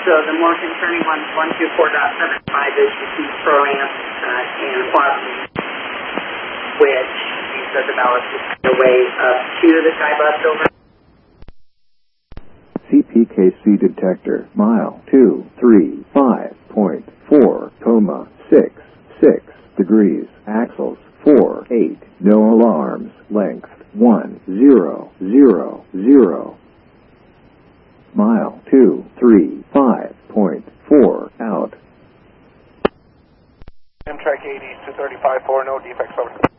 So the more concerning one, 124.75 is the two pro-amp and plus, which means that the ballast is the way up to the sky bus over. CPKC detector, mile 235.4,66 degrees, axles 4-8, no alarms, length 1000, mile 235.4 out. Amtrak 80 to 35.4, no defects, over.